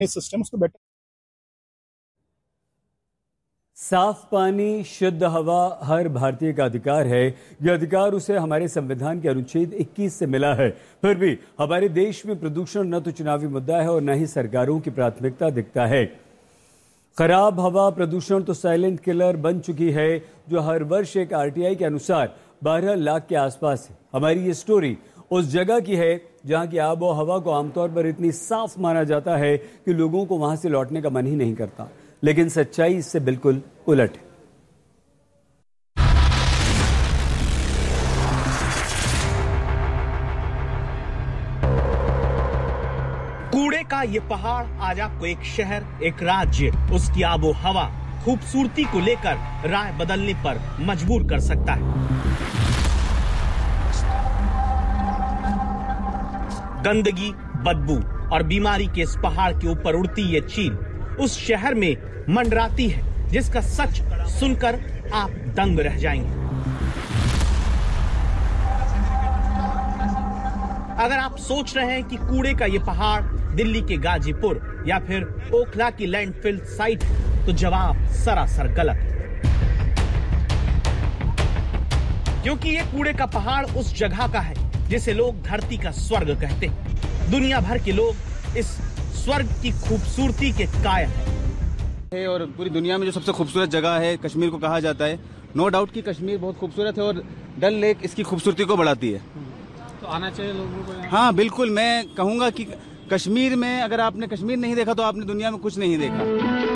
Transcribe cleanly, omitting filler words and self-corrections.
System उसको better. साफ पानी, शुद्ध हवा हर भारतीय का अधिकार है। यह अधिकार उसे हमारे संविधान के अनुच्छेद 21 से मिला है। फिर भी हमारे देश में प्रदूषण न तो चुनावी मुद्दा है और न ही सरकारों की प्राथमिकता दिखता है। खराब हवा प्रदूषण तो साइलेंट किलर बन चुकी है, जो हर वर्ष एक आरटीआई के अनुसार 12 लाख के आसपास है। हमारी ये स्टोरी उस जगह की है जहां की आबो हवा को आमतौर पर इतनी साफ माना जाता है कि लोगों को वहां से लौटने का मन ही नहीं करता। लेकिन सच्चाई इससे बिल्कुल उलट है। कूड़े का ये पहाड़ आज आपको एक शहर, एक राज्य, उसकी आबो हवा, खूबसूरती को लेकर राय बदलने पर मजबूर कर सकता है। गंदगी, बदबू और बीमारी के इस पहाड़ के ऊपर उड़ती ये चील उस शहर में मंडराती है जिसका सच सुनकर आप दंग रह जाएंगे। अगर आप सोच रहे हैं कि कूड़े का ये पहाड़ दिल्ली के गाजीपुर या फिर ओखला की लैंडफिल साइट है, तो जवाब सरासर गलत है। क्योंकि ये कूड़े का पहाड़ उस जगह का है जिसे लोग धरती का स्वर्ग कहते हैं। दुनिया भर के लोग इस स्वर्ग की खूबसूरती के कायल हैं। और पूरी दुनिया में जो सबसे खूबसूरत जगह है कश्मीर को कहा जाता है। नो डाउट कि कश्मीर बहुत खूबसूरत है और डल लेक इसकी खूबसूरती को बढ़ाती है। तो आना चाहिए लोगों को। हाँ बिल्कुल, मैं कहूँगा कि कश्मीर में अगर आपने कश्मीर नहीं देखा तो आपने दुनिया में कुछ नहीं देखा।